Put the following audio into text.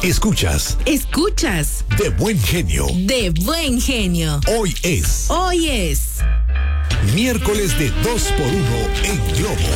Escuchas. De buen genio. Hoy es miércoles de 2x1 en Globo.